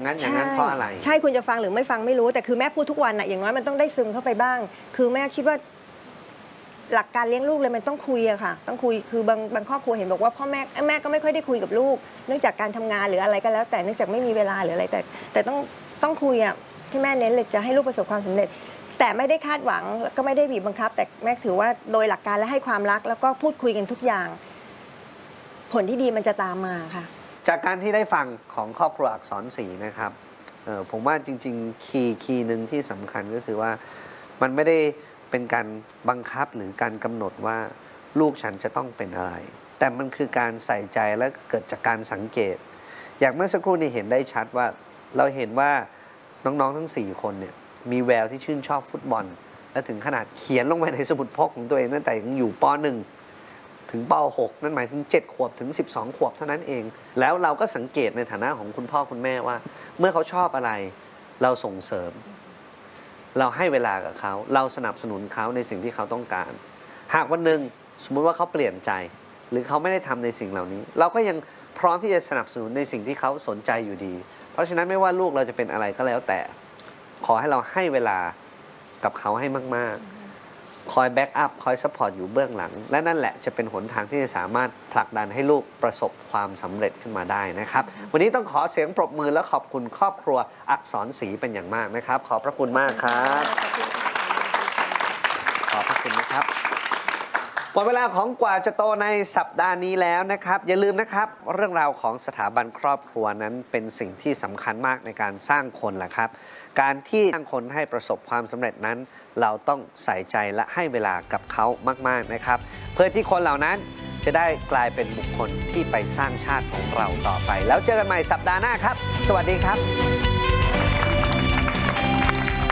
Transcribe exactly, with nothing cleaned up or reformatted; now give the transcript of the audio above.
นั้นอย่างนั้นเพราะอะไรใช่คุณจะฟังหรือไม่ฟังไม่รู้แต่คือแม่พูดทุกวันอะอย่างน้อยมันต้องได้ซึมเข้าไปบ้าง คือแม่คิดว่าหลักการเลี้ยงลูกเลยมันต้องคุยอะค่ะต้องคุยคือบางบางครอบครัวเห็นบอกว่าพ่อแม่แม่ก็ไม่ค่อยได้คุยกับลูกเนื่องจากการทำงานหรืออะไรก็แล้ว แต่เนื่องจากไม่มีเวลาหรืออะไรแต่แต่ต้องต้องคุยอะที่แม่เน้นเลยจะให้ลูกประสบความสำเร็จแต่ไม่ได้คาดหวังก็ไม่ได้บีบบังคับแต่แม่ถือว่าโดยหลักการและให้ความรักแล้วก็พูดคุยกันทุกอย่างผลที่ดีมันจะตามมาค่ะจากการที่ได้ฟังของครอบครัวอักษรศรีนะครับผมว่าจริงๆคีย์คีย์หนึ่งที่สำคัญก็คือว่ามันไม่ได้เป็นการบังคับหรือการกำหนดว่าลูกฉันจะต้องเป็นอะไรแต่มันคือการใส่ใจและเกิดจากการสังเกตอย่างเมื่อสักครู่นี้เห็นได้ชัดว่าเราเห็นว่าน้องๆทั้งสี่คนเนี่ยมีแววที่ชื่นชอบฟุตบอลและถึงขนาดเขียนลงไปในสมุดพกของตัวเองตั้งแต่ยังอยู่ป .หนึ่ง ถึงป .หก นั่นหมายถึงเจ็ดขวบถึงสิบสองขวบเท่านั้นเองแล้วเราก็สังเกตในฐานะของคุณพ่อคุณแม่ว่าเมื่อเขาชอบอะไรเราส่งเสริมเราให้เวลากับเขาเราสนับสนุนเขาในสิ่งที่เขาต้องการหากวันหนึ่งสมมุติว่าเขาเปลี่ยนใจหรือเขาไม่ได้ทำในสิ่งเหล่านี้เราก็ยังพร้อมที่จะสนับสนุนในสิ่งที่เขาสนใจอยู่ดีเพราะฉะนั้นไม่ว่าลูกเราจะเป็นอะไรก็แล้วแต่ขอให้เราให้เวลากับเขาให้มากๆคอยแบ็กอัพคอยซัพพอร์ตอยู่เบื้องหลังและนั่นแหละจะเป็นหนทางที่จะสามารถผลักดันให้ลูกประสบความสำเร็จขึ้นมาได้นะครับวันนี้ต้องขอเสียงปรบมือและขอบคุณครอบครัวอักษรศรีเป็นอย่างมากนะครับขอบพระคุณมากครับขอบพระคุณนะครับหมดเวลาของกว่าจะโตในสัปดาห์นี้แล้วนะครับอย่าลืมนะครับเรื่องราวของสถาบันครอบครัวนั้นเป็นสิ่งที่สำคัญมากในการสร้างคนแหละครับการที่สร้างคนให้ประสบความสำเร็จนั้นเราต้องใส่ใจและให้เวลากับเขามากๆนะครับเพื่อที่คนเหล่านั้นจะได้กลายเป็นบุคคลที่ไปสร้างชาติของเราต่อไปแล้วเจอกันใหม่สัปดาห์หน้าครับสวัสดีครับ